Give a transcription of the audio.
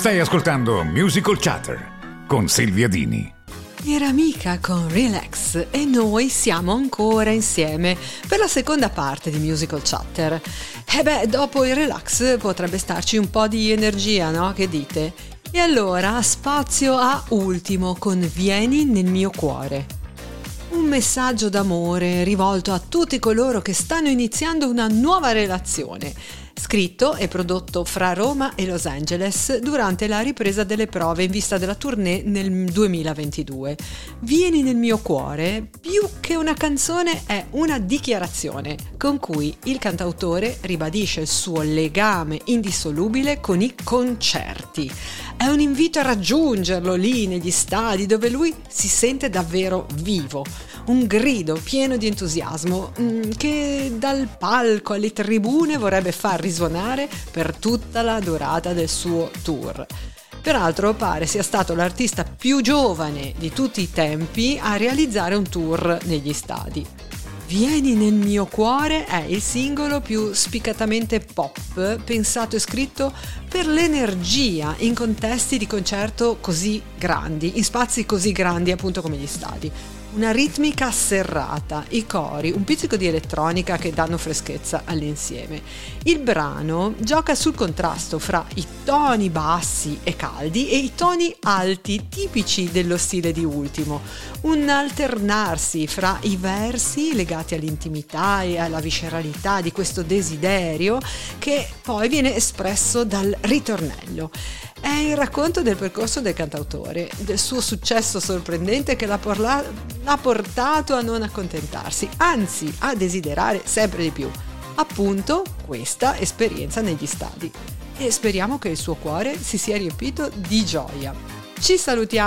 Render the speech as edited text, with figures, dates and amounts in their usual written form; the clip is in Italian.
Stai ascoltando Musical Chatter con Silvia Dini. Era amica con Relax e noi siamo ancora insieme per la seconda parte di Musical Chatter. Dopo il relax potrebbe starci un po' di energia, no? Che dite? E allora spazio a Ultimo con Vieni nel mio cuore. Un messaggio d'amore rivolto a tutti coloro che stanno iniziando una nuova relazione. Scritto e prodotto fra Roma e Los Angeles durante la ripresa delle prove in vista della tournée nel 2022. Vieni nel mio cuore, più che una canzone, è una dichiarazione con cui il cantautore ribadisce il suo legame indissolubile con i concerti. È un invito a raggiungerlo lì negli stadi dove lui si sente davvero vivo. Un grido pieno di entusiasmo che dal palco alle tribune vorrebbe far risuonare per tutta la durata del suo tour. Peraltro pare sia stato l'artista più giovane di tutti i tempi a realizzare un tour negli stadi. Vieni nel mio cuore è il singolo più spiccatamente pop pensato e scritto per l'energia in contesti di concerto così grandi, in spazi così grandi appunto come gli stadi. Una ritmica serrata, i cori, un pizzico di elettronica che danno freschezza all'insieme. Il brano gioca sul contrasto fra i toni bassi e caldi e i toni alti tipici dello stile di Ultimo. Un alternarsi fra i versi legati all'intimità e alla visceralità di questo desiderio che poi viene espresso dal ritornello. È il racconto del percorso del cantautore, del suo successo sorprendente che l'ha portato a non accontentarsi, anzi a desiderare sempre di più. Appunto, questa esperienza negli stadi. E speriamo che il suo cuore si sia riempito di gioia. Ci salutiamo.